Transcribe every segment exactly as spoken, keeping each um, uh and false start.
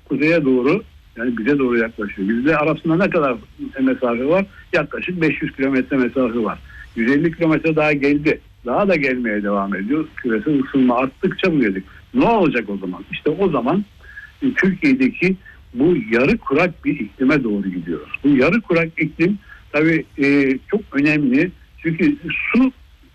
kuzeye doğru, yani bize doğru yaklaşıyor. Bizde arasında ne kadar mesafe var? Yaklaşık beş yüz kilometre mesafe var. yüz elli kilometre daha geldi. Daha da gelmeye devam ediyor. Küresel ısınma arttıkça bu dedik. Ne olacak o zaman? İşte o zaman Türkiye'deki bu yarı kurak bir iklime doğru gidiyoruz. Bu yarı kurak iklim tabii e, çok önemli. Çünkü su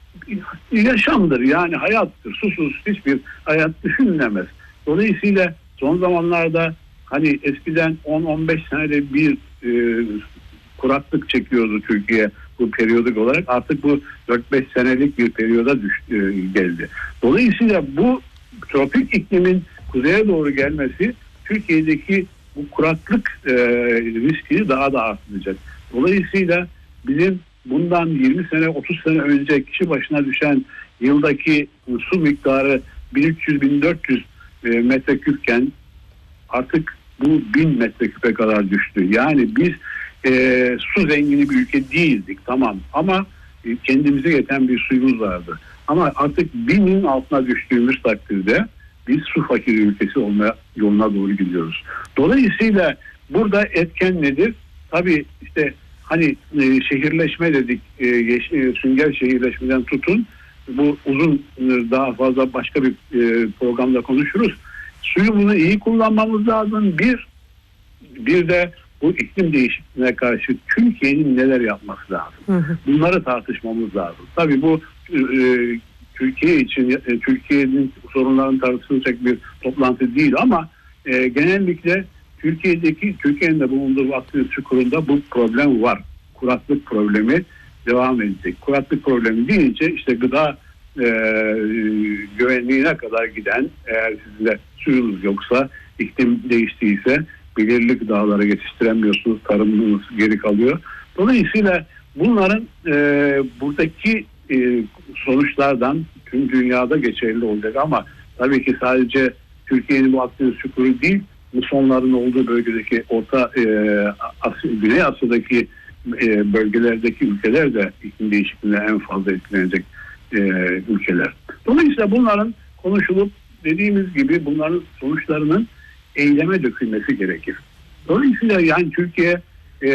yaşamdır, yani hayattır. Susuz hiçbir hayat düşünülemez. Dolayısıyla son zamanlarda hani eskiden on on beş senede bir e, kuraklık çekiyordu Türkiye bu periyodik olarak. Artık bu dört beş senelik bir periyoda düştü, e, geldi. Dolayısıyla bu tropik iklimin kuzeye doğru gelmesi Türkiye'deki bu kuraklık e, riskini daha da arttıracak. Dolayısıyla bizim bundan yirmi sene otuz sene önce kişi başına düşen yıldaki su miktarı bin üç yüz bin dört yüz e, metreküpken artık bu bin metreküpe kadar düştü. Yani biz e, su zengini bir ülke değildik, tamam, ama e, kendimize yeten bir suyumuz vardı. Ama artık binin altına düştüğümüz takdirde biz su fakiri ülkesi olma yoluna doğru gidiyoruz. Dolayısıyla burada etken nedir? Tabii işte hani e, şehirleşme dedik, e, yeş, e, sünger şehirleşmeden tutun, bu uzun e, daha fazla başka bir e, programda konuşuruz. Suyumuzu iyi kullanmamız lazım. Bir, bir de bu iklim değişikliğine karşı Türkiye'nin neler yapması lazım. Hı hı. Bunları tartışmamız lazım. Tabii bu e, Türkiye için, e, Türkiye'nin sorunlarını tartışılacak bir toplantı değil ama e, genellikle Türkiye'deki, Türkiye'nin de bulunduğu Akdeniz çukurunda bu problem var. Kuraklık problemi devam edecek. Kuraklık problemi deyince işte gıda e, güvenliğine kadar giden, eğer sizde suyunuz yoksa, iklim değiştiyse belirli gıdalara yetiştiremiyorsunuz, tarımınız geri kalıyor. Dolayısıyla bunların e, buradaki e, sonuçlardan tüm dünyada geçerli olacak ama tabii ki sadece Türkiye'nin bu Akdeniz çukuru değil, musonların olduğu bölgedeki Orta e, Asya, Güney Asya'daki e, bölgelerdeki ülkeler de iklim değişikliğine en fazla etkilenecek e, ülkeler. Dolayısıyla bunların konuşulup dediğimiz gibi bunların sonuçlarının eyleme dökülmesi gerekir. Dolayısıyla yani Türkiye e,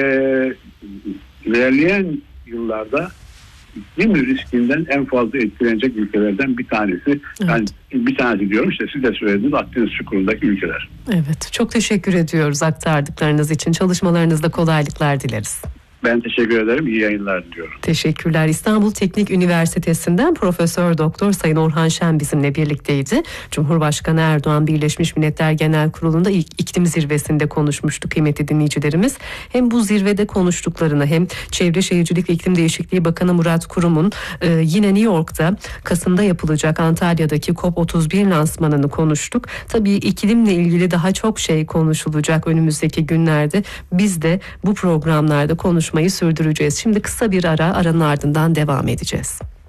ilerleyen yıllarda iklim riskinden en fazla etkilenecek ülkelerden bir tanesi. Evet. Yani bir tanesi diyorum, işte siz de söylediniz, Akdeniz çukurundaki ülkeler. Evet, çok teşekkür ediyoruz aktardıklarınız için. Çalışmalarınızda kolaylıklar dileriz. Ben teşekkür ederim. İyi yayınlar diliyorum. Teşekkürler. İstanbul Teknik Üniversitesi'nden Profesör Doktor Sayın Orhan Şen bizimle birlikteydi. Cumhurbaşkanı Erdoğan Birleşmiş Milletler Genel Kurulu'nda iklim zirvesinde konuşmuştu kıymetli dinleyicilerimiz. Hem bu zirvede konuştuklarını hem Çevre Şehircilik ve İklim Değişikliği Bakanı Murat Kurum'un e, yine New York'ta Kasım'da yapılacak Antalya'daki COP otuz bir lansmanını konuştuk. Tabii iklimle ilgili daha çok şey konuşulacak önümüzdeki günlerde. Biz de bu programlarda konuşmayı sürdüreceğiz. Şimdi kısa bir ara, aranın ardından devam edeceğiz.